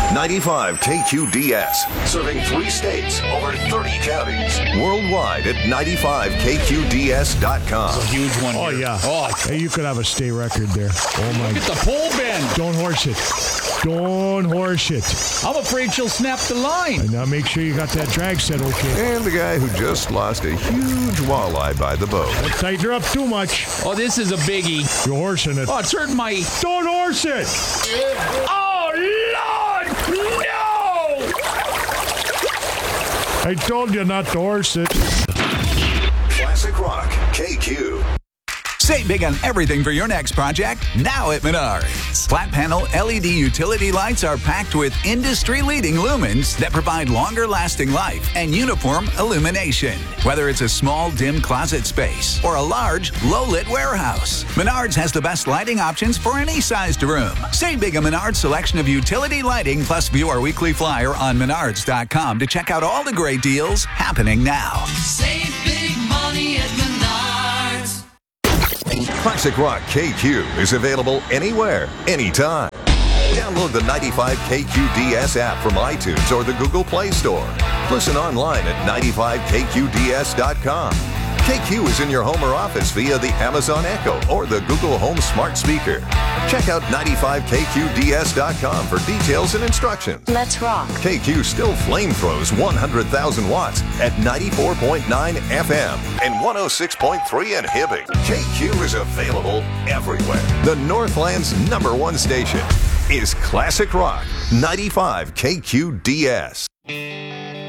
95 KQDS, serving 3 states, over 30 counties. Worldwide at 95KQDS.com. It's a huge one. Oh, here. yeah. Oh, Hey, you could have a state record there. Oh, my. look at the pole bend. Don't horse it. Don't horse it. I'm afraid she'll snap the line. And now make sure you got that drag set okay. And the guy who just lost a huge walleye by the boat. Don't tighten her up too much. Oh, this is a biggie. You're horsing it. Oh, it's hurting my... Don't horse it. Oh, Lord, no! I told you not to horse it. Classic Rock, KQ. Save big on everything for your next project now at Menards. Flat panel LED utility lights are packed with industry-leading lumens that provide longer-lasting life and uniform illumination. Whether it's a small, dim closet space or a large, low-lit warehouse, Menards has the best lighting options for any sized room. Save big on Menards' selection of utility lighting, plus view our weekly flyer on Menards.com to check out all the great deals happening now. Save big money at Menards. Classic Rock KQ is available anywhere, anytime. Download the 95 KQDS app from iTunes or the Google Play Store. Listen online at 95KQDS.com. KQ is in your home or office via the Amazon Echo or the Google Home Smart Speaker. Check out 95KQDS.com for details and instructions. Let's rock. KQ still flame throws 100,000 watts at 94.9 FM and 106.3 in Hibbing. KQ is available everywhere. The Northland's #1 station is Classic Rock 95 KQDS.